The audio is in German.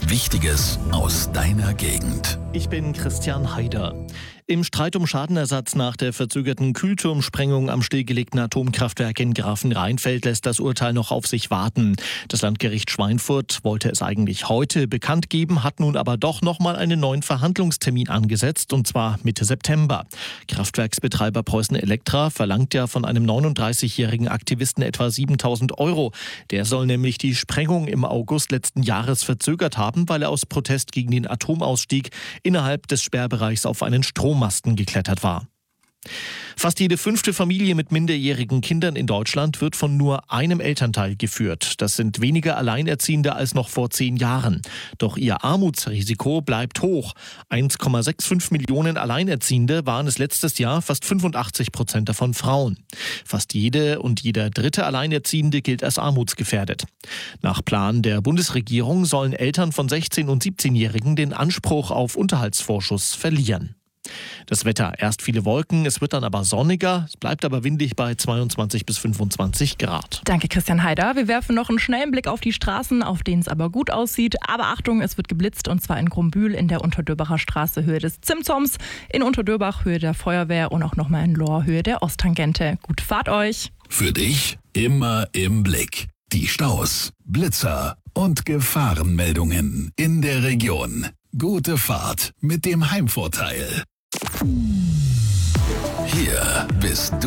Wichtiges aus deiner Gegend. Ich bin Christian Haider. Im Streit um Schadenersatz nach der verzögerten Kühlturmsprengung am stillgelegten Atomkraftwerk in Grafenrheinfeld lässt das Urteil noch auf sich warten. Das Landgericht Schweinfurt wollte es eigentlich heute bekannt geben, hat nun aber doch nochmal einen neuen Verhandlungstermin angesetzt, und zwar Mitte September. Kraftwerksbetreiber Preußen Elektra verlangt ja von einem 39-jährigen Aktivisten etwa 7.000 €. Der soll nämlich die Sprengung im August letzten Jahres verzögert haben, weil er aus Protest gegen den Atomausstieg innerhalb des Sperrbereichs auf einen Strommasten geklettert war. Fast jede 5. Familie mit minderjährigen Kindern in Deutschland wird von nur einem Elternteil geführt. Das sind weniger Alleinerziehende als noch vor 10 Jahren. Doch ihr Armutsrisiko bleibt hoch. 1,65 Millionen Alleinerziehende waren es letztes Jahr, fast 85% davon Frauen. Fast jede und jeder dritte Alleinerziehende gilt als armutsgefährdet. Nach Plan der Bundesregierung sollen Eltern von 16- und 17-Jährigen den Anspruch auf Unterhaltsvorschuss verlieren. Das Wetter, erst viele Wolken, es wird dann aber sonniger, es bleibt aber windig bei 22 bis 25 Grad. Danke, Christian Haider. Wir werfen noch einen schnellen Blick auf die Straßen, auf denen es aber gut aussieht. Aber Achtung, es wird geblitzt, und zwar in Grumbühl in der Unterdörbacher Straße Höhe des Zimzoms, in Unterdörbach Höhe der Feuerwehr und auch nochmal in Lohr Höhe der Osttangente. Gute Fahrt euch! Für dich immer im Blick. Die Staus, Blitzer und Gefahrenmeldungen in der Region. Gute Fahrt mit dem Heimvorteil. Hier bist du